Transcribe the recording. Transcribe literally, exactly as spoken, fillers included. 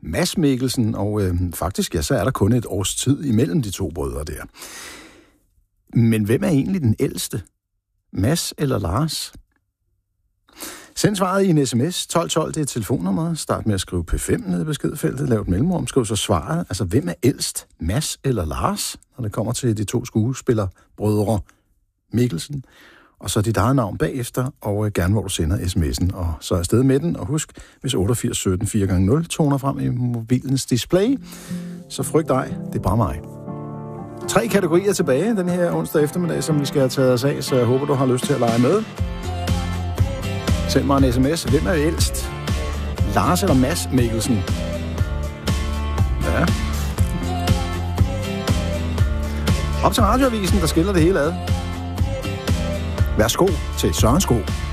Mads Mikkelsen, og øh, faktisk, ja, så er der kun et års tid imellem de to brødre der. Men hvem er egentlig den ældste? Mads eller Lars? Send svaret i en sms. tolv tolv, det er telefonnummeret. Start med at skrive P fem nede i beskedfeltet. Lav et mellemrum. Skriv så svaret. Altså, hvem er ældst? Mads eller Lars? Når det kommer til de to skuespillere, brødre Mikkelsen. Og så dit eget navn bagefter, og gerne hvor du sender sms'en. Og så er afsted med den. Og husk, hvis otteogfirs sytten fire gange nul toner frem i mobilens display, så frygt dig, det er bare mig. Tre kategorier tilbage den her onsdag eftermiddag, som vi skal have taget os af, så jeg håber, du har lyst til at lege med. Send mig en sms. Hvem er ældst? Lars eller Mads Mikkelsen? Ja. Op til radioavisen, der skiller det hele ad. Værsgo til Søren Sko.